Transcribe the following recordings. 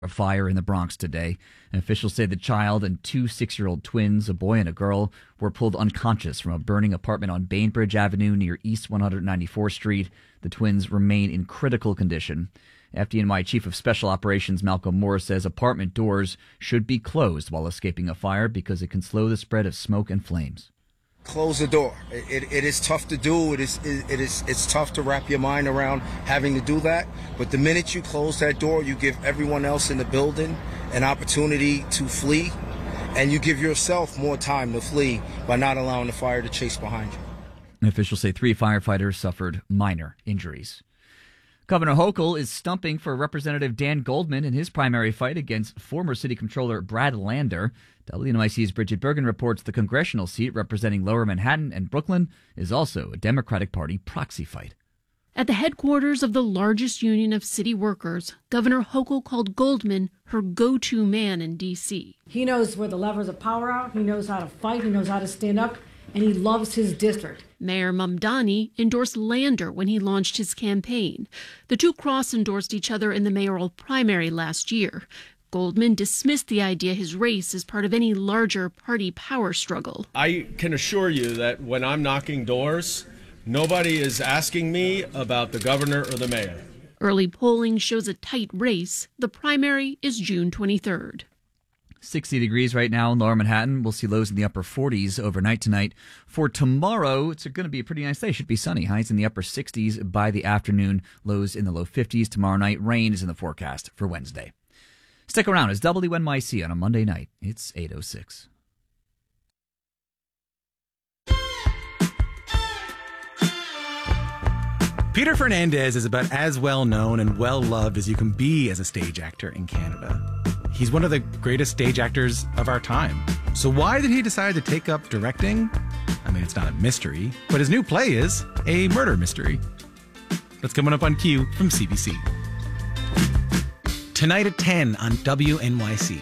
A fire in the Bronx today. And officials say the child and two 6-year-old twins, a boy and a girl, were pulled unconscious from a burning apartment on Bainbridge Avenue near East 194th Street. The twins remain in critical condition. FDNY Chief of Special Operations Malcolm Moore says apartment doors should be closed while escaping a fire because it can slow the spread of smoke and flames. Close the door. It is tough to do. It's tough to wrap your mind around having to do that. But the minute you close that door, you give everyone else in the building an opportunity to flee, and you give yourself more time to flee by not allowing the fire to chase behind you. Officials say 3 firefighters suffered minor injuries. Governor Hochul is stumping for Representative Dan Goldman in his primary fight against former City Comptroller Brad Lander. WNYC's Bridget Bergen reports the congressional seat representing Lower Manhattan and Brooklyn is also a Democratic Party proxy fight. At the headquarters of the largest union of city workers, Governor Hochul called Goldman her go-to man in D.C. He knows where the levers of power are, he knows how to fight, he knows how to stand up, and he loves his district. Mayor Mamdani endorsed Lander when he launched his campaign. The two cross-endorsed each other in the mayoral primary last year. Goldman dismissed the idea his race is part of any larger party power struggle. I can assure you that when I'm knocking doors, nobody is asking me about the governor or the mayor. Early polling shows a tight race. The primary is June 23rd. 60 degrees right now in Lower Manhattan. We'll see lows in the upper 40s overnight tonight. For tomorrow, it's going to be a pretty nice day. It should be sunny. Highs in the upper 60s by the afternoon. Lows in the low 50s tomorrow night. Rain is in the forecast for Wednesday. Stick around. It's WNYC on a Monday night. It's 8:06. Peter Fernandez is about as well known and well loved as you can be as a stage actor in Canada. He's one of the greatest stage actors of our time. So why did he decide to take up directing? I mean, it's not a mystery, but his new play is a murder mystery. That's coming up on Q from CBC. Tonight at 10 on WNYC.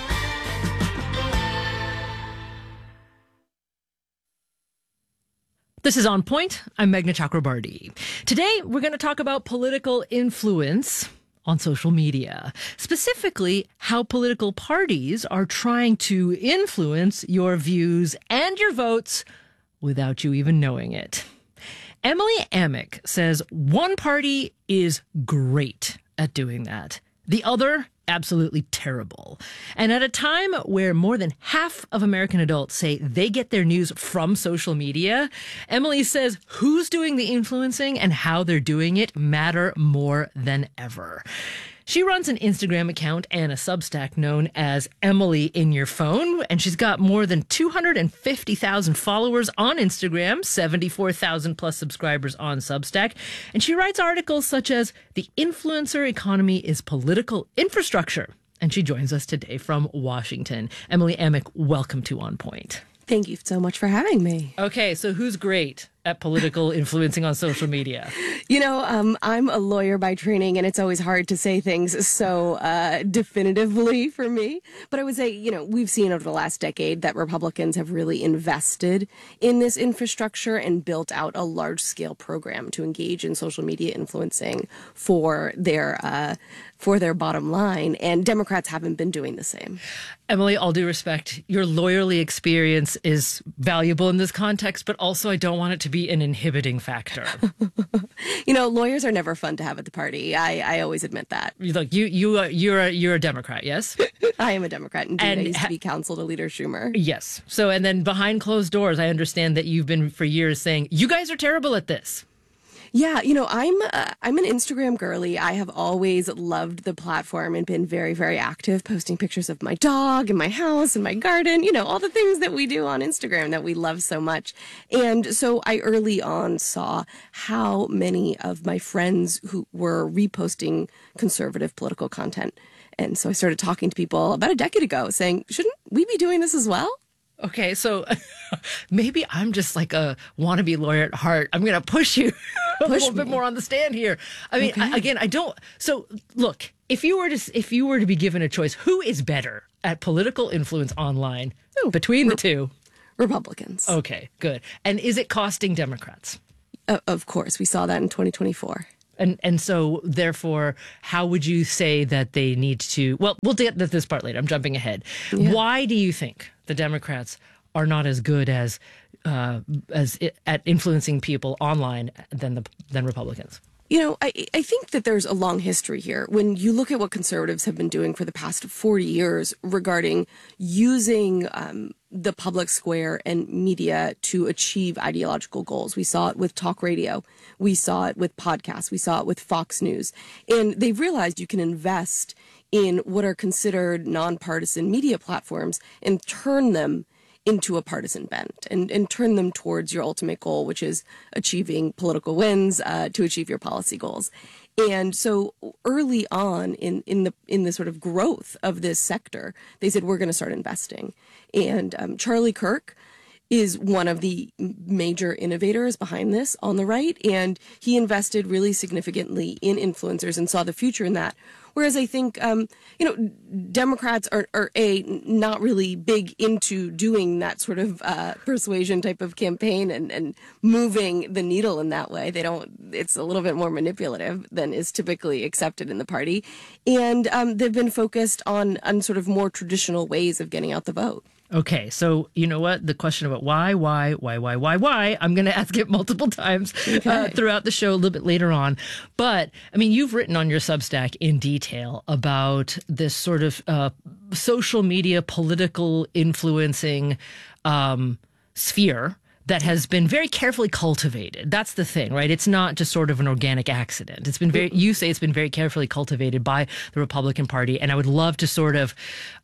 This is On Point. I'm Meghna Chakrabarti. Today, we're going to talk about political influence on social media, specifically how political parties are trying to influence your views and your votes without you even knowing it. Emily Amick says one party is great at doing that. The other, absolutely terrible. And at a time where more than half of American adults say they get their news from social media, Emily says who's doing the influencing and how they're doing it matter more than ever. She runs an Instagram account and a Substack known as Emily in Your Phone, and she's got more than 250,000 followers on Instagram, 74,000 plus subscribers on Substack, and she writes articles such as "The Influencer Economy is Political Infrastructure," and she joins us today from Washington. Emily Amick, welcome to On Point. Thank you so much for having me. Okay, so who's great at political influencing on social media? You know, I'm a lawyer by training, and it's always hard to say things so definitively for me. But I would say, you know, we've seen over the last decade that Republicans have really invested in this infrastructure and built out a large-scale program to engage in social media influencing for their bottom line, and Democrats haven't been doing the same. Emily, all due respect, your lawyerly experience is valuable in this context, but also I don't want it to be an inhibiting factor. You know, lawyers are never fun to have at the party. I always admit that. Look, you're a Democrat, yes? I am a Democrat, indeed. And I used to be counsel to Leader Schumer. Yes. So, and then behind closed doors, I understand that you've been for years saying, you guys are terrible at this. Yeah, you know, I'm an Instagram girly. I have always loved the platform and been very, very active, posting pictures of my dog and my house and my garden, you know, all the things that we do on Instagram that we love so much. And so I early on saw how many of my friends who were reposting conservative political content. And so I started talking to people about a decade ago saying, shouldn't we be doing this as well? Okay, so maybe I'm just like a wannabe lawyer at heart. I'm going to push you a little bit more on the stand here. I mean, okay. I don't. So look, if you were to be given a choice, who is better at political influence online between the two? Republicans. Okay, good. And is it costing Democrats? Of course. We saw that in 2024. And so, therefore, how would you say that they need to? Well, we'll get to this part later. I'm jumping ahead. Yeah. Why do you think the Democrats are not as good at influencing people online than Republicans? You know, I think that there's a long history here. When you look at what conservatives have been doing for the past 40 years regarding using the public square and media to achieve ideological goals. We saw it with talk radio. We saw it with podcasts. We saw it with Fox News. And they've realized you can invest in what are considered nonpartisan media platforms and turn them into a partisan bent and turn them towards your ultimate goal, which is achieving political wins to achieve your policy goals. And so early on in the sort of growth of this sector, they said, we're going to start investing. And Charlie Kirk is one of the major innovators behind this on the right. And he invested really significantly in influencers and saw the future in that. Whereas I think, Democrats are not really big into doing that sort of persuasion type of campaign and moving the needle in that way. It's a little bit more manipulative than is typically accepted in the party. And they've been focused on sort of more traditional ways of getting out the vote. Okay, so you know what? The question about why, I'm going to ask it multiple times throughout the show a little bit later on. But, I mean, you've written on your Substack in detail about this sort of social media political influencing sphere that has been very carefully cultivated. That's the thing, right? It's not just sort of an organic accident. It's been you say it's been very carefully cultivated by the Republican Party. And I would love to sort of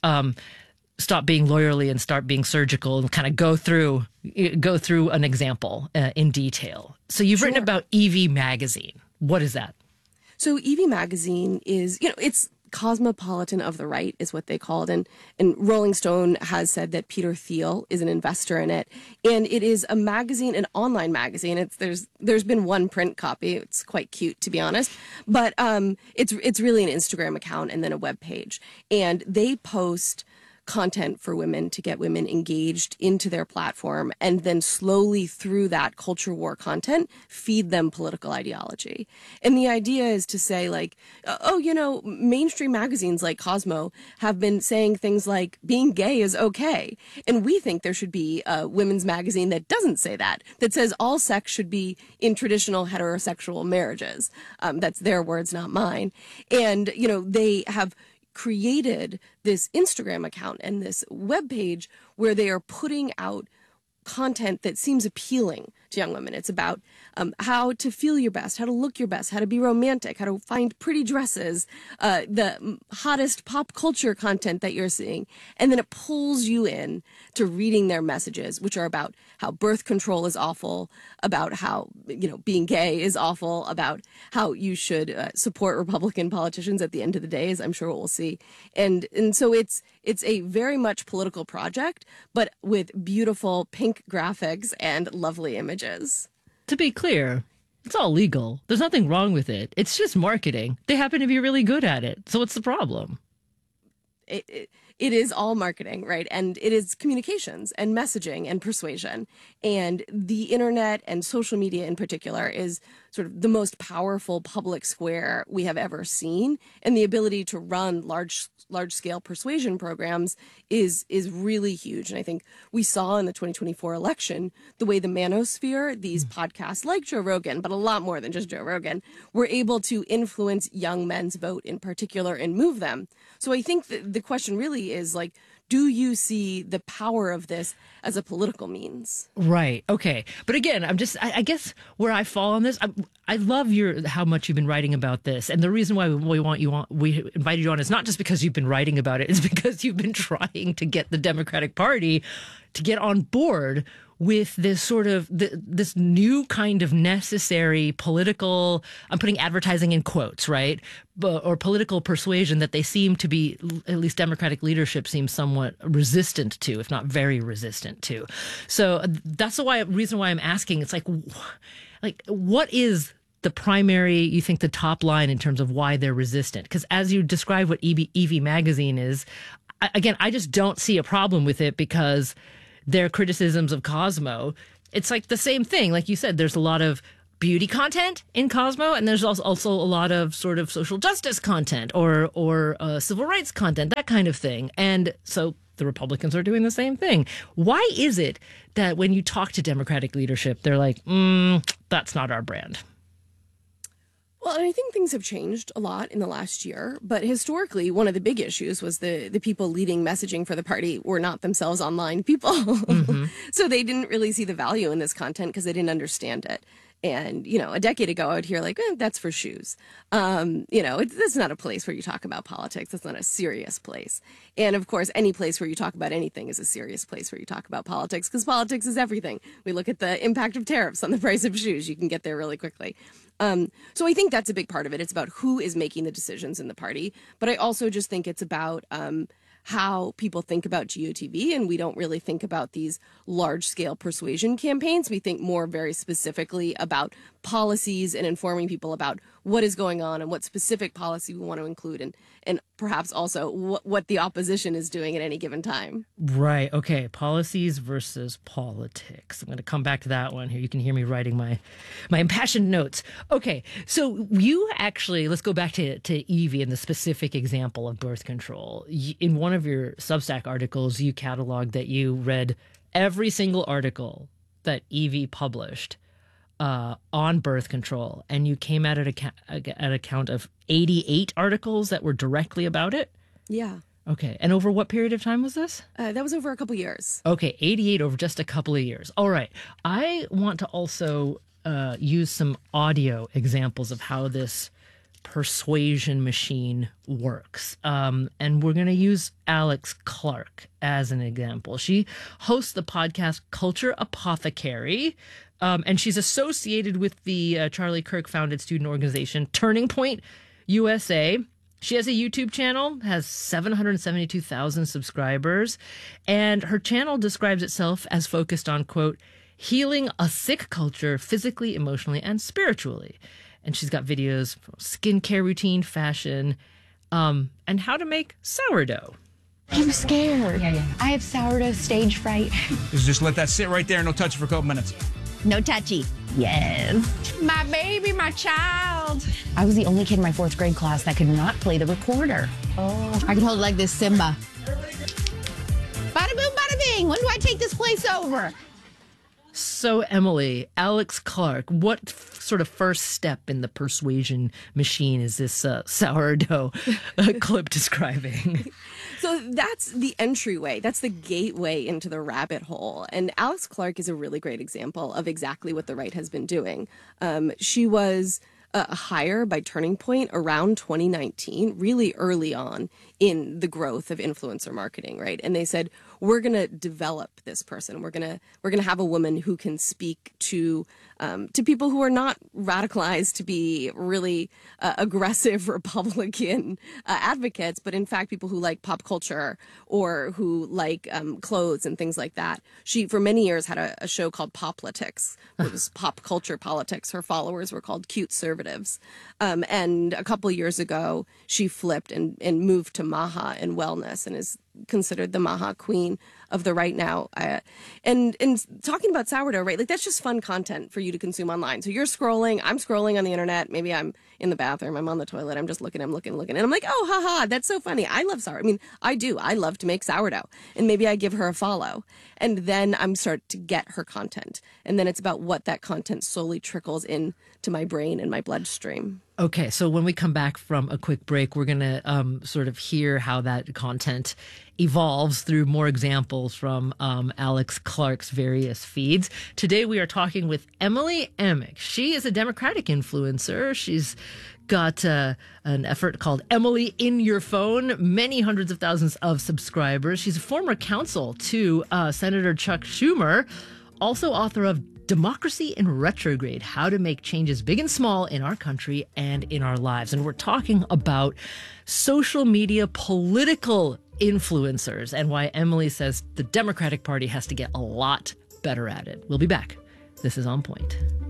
stop being lawyerly and start being surgical and kind of go through an example in detail. So you've written about Evie Magazine. What is that? So Evie Magazine is, it's cosmopolitan of the right is what they call it. And Rolling Stone has said that Peter Thiel is an investor in it. And it is a magazine, an online magazine. There's been one print copy. It's quite cute, to be honest. But it's really an Instagram account and then a web page. And they post content for women to get women engaged into their platform, and then slowly through that culture war content, feed them political ideology. And the idea is to say like, mainstream magazines like Cosmo have been saying things like being gay is okay. And we think there should be a women's magazine that doesn't say that says all sex should be in traditional heterosexual marriages. That's their words, not mine. And, they have created this Instagram account and this web page where they are putting out content that seems appealing to young women. It's about how to feel your best, how to look your best, how to be romantic, how to find pretty dresses, the hottest pop culture content that you're seeing. And then it pulls you in to reading their messages, which are about how birth control is awful, about how, being gay is awful, about how you should support Republican politicians at the end of the day, as I'm sure we'll see. And so it's a very much political project, but with beautiful pink graphics and lovely images. To be clear, it's all legal. There's nothing wrong with it. It's just marketing. They happen to be really good at it. So what's the problem? It is all marketing, right? And it is communications and messaging and persuasion. And the internet and social media in particular is sort of the most powerful public square we have ever seen. And the ability to run large scale persuasion programs is really huge. And I think we saw in the 2024 election, the way the manosphere, these podcasts like Joe Rogan, but a lot more than just Joe Rogan, were able to influence young men's vote in particular and move them. So I think the question really is like, do you see the power of this as a political means? Right. Okay. But again, I guess where I fall on this, I love how much you've been writing about this. And the reason why we invited you on is not just because you've been writing about it, it's because you've been trying to get the Democratic Party to get on board with this sort of this new kind of necessary political, I'm putting advertising in quotes, right? Or political persuasion that they seem to be, at least Democratic leadership seems somewhat resistant to, if not very resistant to. So that's the reason why I'm asking. It's like what is the primary, you think, the top line in terms of why they're resistant? Because as you describe what Evie Magazine is, I just don't see a problem with it because their criticisms of Cosmo, it's like the same thing. Like you said, there's a lot of beauty content in Cosmo, and there's also a lot of sort of social justice content or civil rights content, that kind of thing. And so the Republicans are doing the same thing. Why is it that when you talk to Democratic leadership, they're like, that's not our brand? Well, and I think things have changed a lot in the last year, but historically, one of the big issues was the people leading messaging for the party were not themselves online people. So they didn't really see the value in this content because they didn't understand it. And, a decade ago, I would hear like, that's for shoes. That's not a place where you talk about politics. That's not a serious place. And of course, any place where you talk about anything is a serious place where you talk about politics, because politics is everything. We look at the impact of tariffs on the price of shoes. You can get there really quickly. So I think that's a big part of it. It's about who is making the decisions in the party. But I also just think it's about how people think about GOTV, and we don't really think about these large-scale persuasion campaigns. We think more very specifically about policies and informing people about what is going on and what specific policy we want to include, and perhaps also what the opposition is doing at any given time. Right. Okay. Policies versus politics. I'm going to come back to that one here. You can hear me writing my impassioned notes. Okay. So you actually, let's go back to Evie and the specific example of birth control. In one of your Substack articles, you cataloged that you read every single article that Evie published on birth control, and you came at it at a count of 88 articles that were directly about it? Yeah. Okay. And over what period of time was this? That was over a couple years. Okay. 88 over just a couple of years. All right. I want to also use some audio examples of how this persuasion machine works. And we're going to use Alex Clark as an example. She hosts the podcast Culture Apothecary, and she's associated with the Charlie Kirk founded student organization Turning Point USA. She has a YouTube channel, has 772,000 subscribers, and her channel describes itself as focused on, quote, healing a sick culture physically, emotionally, and spiritually. And she's got videos from skincare routine, fashion, and how to make sourdough. I'm scared. Yeah. I have sourdough stage fright. Just let that sit right there and no touch it for a couple minutes. No touchy. Yes. My baby, my child. I was the only kid in my 4th grade class that could not play the recorder. Oh. I could hold it like this, Simba. Bada boom, bada bing. When do I take this place over? So, Emily, Alex Clark, what sort of first step in the persuasion machine is this sourdough clip describing? So that's the entryway. That's the gateway into the rabbit hole. And Alex Clark is a really great example of exactly what the right has been doing. She was a hire by Turning Point around 2019, really early on in the growth of influencer marketing, right? And they said, we're going to develop this person. We're going to have a woman who can speak to people who are not radicalized to be really aggressive Republican advocates, but in fact people who like pop culture or who like clothes and things like that. She, for many years, had a show called Poplitics. It was pop culture politics. Her followers were called Cute Conservatives. And a couple years ago, she flipped and moved to Maha and wellness and is considered the Maha queen of the right now. And talking about sourdough, right? Like, that's just fun content for you to consume online. So you're scrolling, I'm scrolling on the internet. Maybe I'm in the bathroom, I'm on the toilet, I'm just looking. And I'm like, oh, haha, that's so funny. I love sourdough. I mean, I do. I love to make sourdough. And maybe I give her a follow. And then I'm start to get her content. And then it's about what that content slowly trickles in to my brain and my bloodstream. Okay, so when we come back from a quick break, we're going to sort of hear how that content evolves through more examples from Alex Clark's various feeds. Today we are talking with Emily Amick. She is a Democratic influencer. She's got an effort called Emily in Your Phone, many hundreds of thousands of subscribers. She's a former counsel to Senator Chuck Schumer, also author of Democracy in Retrograde, How to Make Changes Big and Small in Our Country and in Our Lives. And we're talking about social media political influencers and why Emily says the Democratic Party has to get a lot better at it. We'll be back. This is On Point.